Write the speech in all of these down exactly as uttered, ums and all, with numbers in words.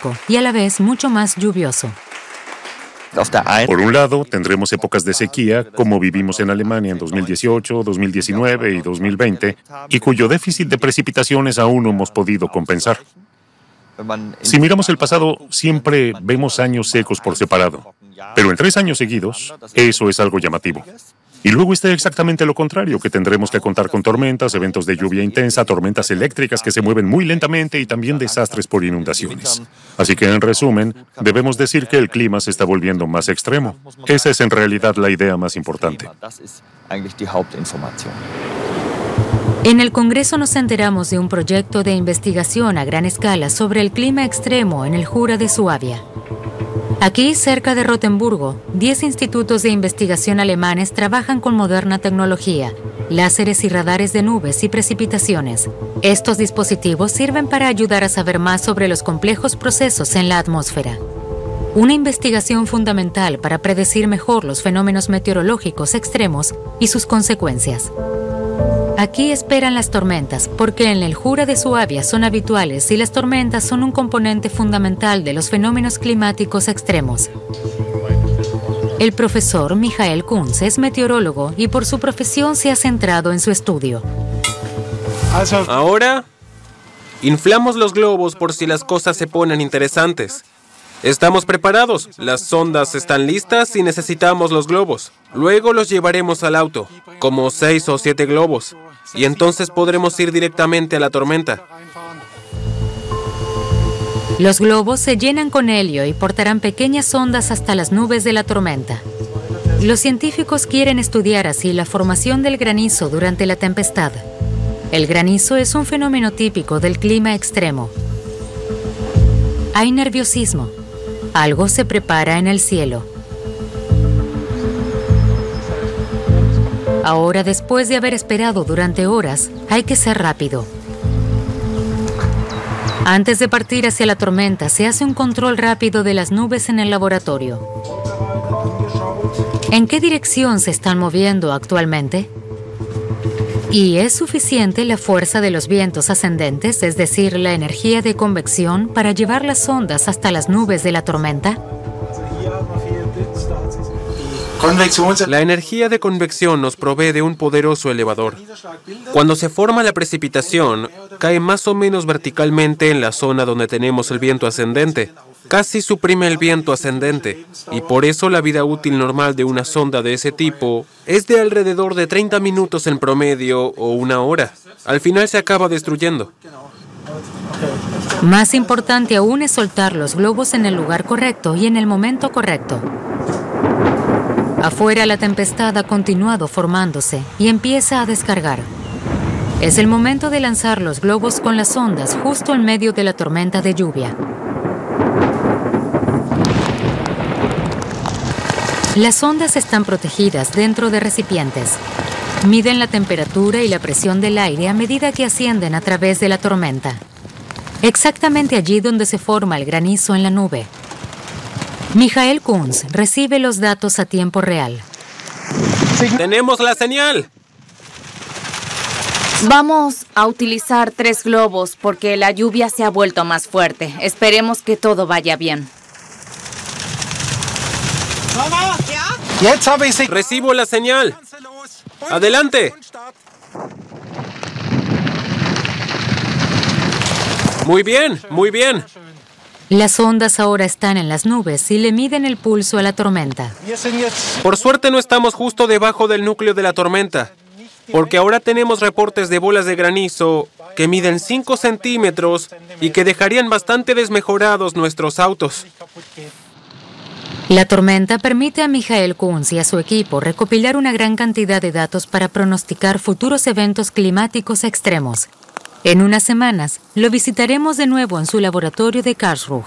seco y a la vez mucho más lluvioso. Por un lado, tendremos épocas de sequía, como vivimos en Alemania en dos mil dieciocho, dos mil diecinueve y dos mil veinte, y cuyo déficit de precipitaciones aún no hemos podido compensar. Si miramos el pasado, siempre vemos años secos por separado, pero en tres años seguidos, eso es algo llamativo. Y luego está exactamente lo contrario, que tendremos que contar con tormentas, eventos de lluvia intensa, tormentas eléctricas que se mueven muy lentamente y también desastres por inundaciones. Así que, en resumen, debemos decir que el clima se está volviendo más extremo. Esa es en realidad la idea más importante. En el Congreso nos enteramos de un proyecto de investigación a gran escala sobre el clima extremo en el Jura de Suabia. Aquí, cerca de Rotemburgo, diez institutos de investigación alemanes trabajan con moderna tecnología, láseres y radares de nubes y precipitaciones. Estos dispositivos sirven para ayudar a saber más sobre los complejos procesos en la atmósfera. Una investigación fundamental para predecir mejor los fenómenos meteorológicos extremos y sus consecuencias. Aquí esperan las tormentas, porque en el Jura de Suabia son habituales y las tormentas son un componente fundamental de los fenómenos climáticos extremos. El profesor Michael Kunz es meteorólogo y por su profesión se ha centrado en su estudio. Ahora, inflamos los globos por si las cosas se ponen interesantes. Estamos preparados, las sondas están listas y necesitamos los globos. Luego los llevaremos al auto, como seis o siete globos, y entonces podremos ir directamente a la tormenta. Los globos se llenan con helio y portarán pequeñas ondas hasta las nubes de la tormenta. Los científicos quieren estudiar así la formación del granizo durante la tempestad. El granizo es un fenómeno típico del clima extremo. Hay nerviosismo. Algo se prepara en el cielo. Ahora, después de haber esperado durante horas, hay que ser rápido. Antes de partir hacia la tormenta, se hace un control rápido de las nubes en el laboratorio. ¿En qué dirección se están moviendo actualmente? ¿Y es suficiente la fuerza de los vientos ascendentes, es decir, la energía de convección, para llevar las ondas hasta las nubes de la tormenta? La energía de convección nos provee de un poderoso elevador. Cuando se forma la precipitación, cae más o menos verticalmente en la zona donde tenemos el viento ascendente. Casi suprime el viento ascendente, y por eso la vida útil normal de una sonda de ese tipo es de alrededor de treinta minutos en promedio o una hora. Al final se acaba destruyendo. Más importante aún es soltar los globos en el lugar correcto y en el momento correcto. Afuera, la tempestad ha continuado formándose y empieza a descargar. Es el momento de lanzar los globos con las ondas justo en medio de la tormenta de lluvia. Las ondas están protegidas dentro de recipientes. Miden la temperatura y la presión del aire a medida que ascienden a través de la tormenta. Exactamente allí donde se forma el granizo en la nube. Michael Kunz recibe los datos a tiempo real. ¡Tenemos la señal! Vamos a utilizar tres globos porque la lluvia se ha vuelto más fuerte. Esperemos que todo vaya bien. Recibo la señal. ¡Adelante! Muy bien, muy bien. Las ondas ahora están en las nubes y le miden el pulso a la tormenta. Por suerte no estamos justo debajo del núcleo de la tormenta, porque ahora tenemos reportes de bolas de granizo que miden cinco centímetros y que dejarían bastante desmejorados nuestros autos. La tormenta permite a Michael Kunz y a su equipo recopilar una gran cantidad de datos para pronosticar futuros eventos climáticos extremos. En unas semanas, lo visitaremos de nuevo en su laboratorio de Karlsruhe.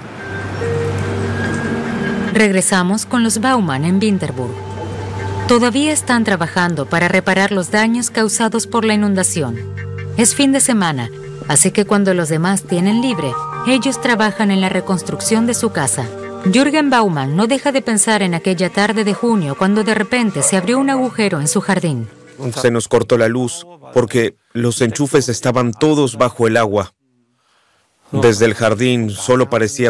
Regresamos con los Baumann en Winterburg. Todavía están trabajando para reparar los daños causados por la inundación. Es fin de semana, así que cuando los demás tienen libre, ellos trabajan en la reconstrucción de su casa. Jürgen Baumann no deja de pensar en aquella tarde de junio cuando de repente se abrió un agujero en su jardín. Se nos cortó la luz porque los enchufes estaban todos bajo el agua. Desde el jardín solo parecía